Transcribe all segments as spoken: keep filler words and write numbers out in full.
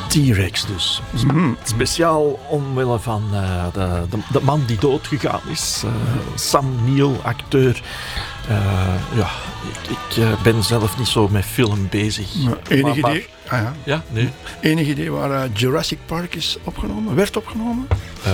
T-Rex dus. Mm-hmm. Speciaal omwille van uh, de, de, de man die doodgegaan is. Uh, Sam Neill, acteur. Uh, ja, ik, ik uh, ben zelf niet zo met film bezig. Nou, enig maar, idee? Maar, ah, ja. Ja, nee. Enig idee waar uh, Jurassic Park is opgenomen? Werd opgenomen? Uh,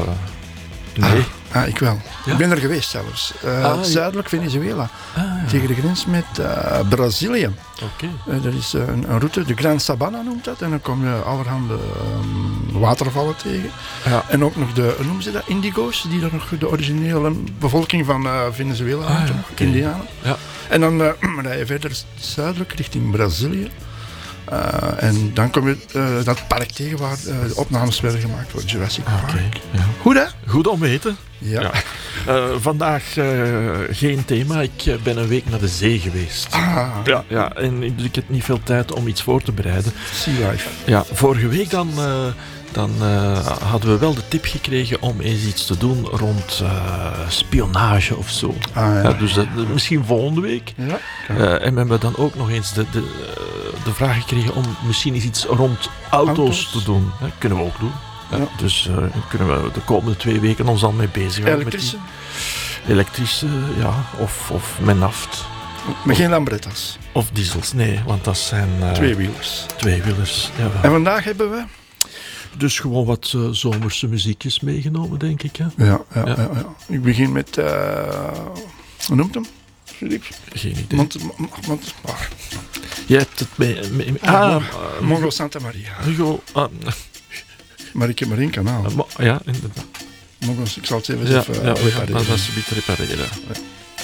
nee. Ah, ah, ik wel. Ja? Ik ben er geweest zelfs. Uh, ah, zuidelijk Venezuela. Ah, ja. Tegen de grens met uh, Brazilië. Oké. Okay. Uh, dat is uh, een, een route, de Gran Sabana noemt dat. En dan kom je allerhande um, watervallen tegen. Ja. En ook nog de, hoe noemen ze dat, indigo's, die daar nog de originele bevolking van uh, Venezuela ah, hadden, ja, okay. Indianen. Ja. En dan uh, rij je verder zuidelijk richting Brazilië. Uh, en dan kom je uh, dat park tegen waar uh, de opnames werden gemaakt voor Jurassic Park. Okay, ja. Goed hè? Goed om weten. Ja. ja. Uh, vandaag uh, geen thema. Ik uh, ben een week naar de zee geweest. Ah. Ja, ja, en dus ik heb niet veel tijd om iets voor te bereiden. Sea life. Ja, vorige week dan, uh, dan uh, hadden we wel de tip gekregen om eens iets te doen rond uh, spionage of zo. Ah, ja. Ja, dus uh, misschien volgende week. Ja, uh, en we hebben dan ook nog eens de, de, uh, de vraag gekregen om misschien eens iets rond auto's, auto's. te doen. Ja, kunnen we ook doen. Ja, ja. Dus uh, kunnen we de komende twee weken ons al mee bezig houden. Elektrische? Met die elektrische, ja. Of, of met naft. Maar geen Lambrettas? Of diesels, nee. Want dat zijn... Uh, tweewielers. Tweewielers, ja. En vandaag hebben we... Dus gewoon wat uh, zomerse muziekjes meegenomen, denk ik. Hè? Ja, ja, ja. ja. ja, ja. Ik begin met... Uh, hoe noemt hem? Philippe? Geen idee. Mont, Mont, oh. Je hebt het mee... mee, mee ah, ah, uh, Mongo Santa Maria. Hugo... Ah, maar ik heb maar één kanaal. Uh, mo- ja, inderdaad. Mongo, ik zal het even, ja, even uh, ja, repareren. Dat is een beetje repareren. Ja.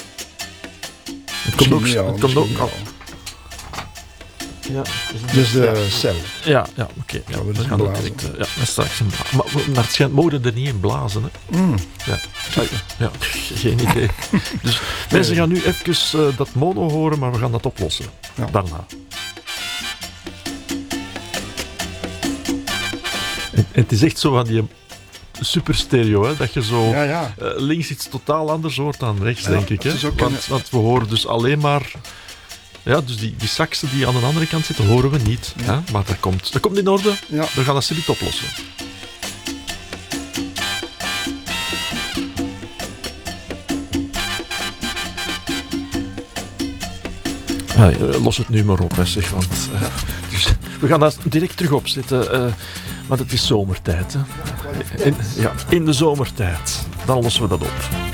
Het komt ook... Al, Het komt ook al. Ja, dus de ja. cel. Ja, ja oké. Okay, ja, we gaan dat direct. Uh, ja, straks een bla- maar, maar het schijnt mogen er niet in blazen. Hè? Mm. Ja. ja, geen idee. Dus mensen gaan nu even uh, dat mono horen, maar we gaan dat oplossen. Ja. Daarna. En, en het is echt zo van die super stereo, hè, dat je zo ja, ja. Uh, links iets totaal anders hoort dan rechts, ja, denk ik. Hè? Want, een... want we horen dus alleen maar... Ja, dus die, die saxen die aan de andere kant zitten, horen we niet. Ja. Hè? Maar dat komt, dat komt in orde. Ja. We gaan dat ze niet oplossen. Ah, los het nu maar op, hè, zeg, want uh, dus, we gaan dat direct terug opzetten. Uh, want het is zomertijd. Hè. In, ja, in de zomertijd. Dan lossen we dat op.